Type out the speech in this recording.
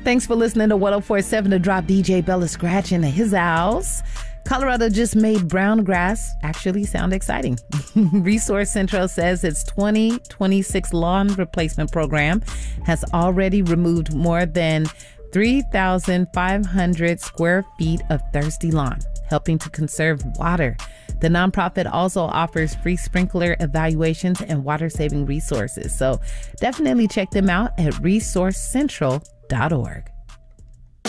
Thanks for listening to 104.7 The Drop. DJ Bella Scratch in his house. Colorado just made brown grass actually sound exciting. Resource Central says its 2026 lawn replacement program has already removed more than 3,500 square feet of thirsty lawn, helping to conserve water. The nonprofit also offers free sprinkler evaluations and water-saving resources. So definitely check them out at resourcecentral.org.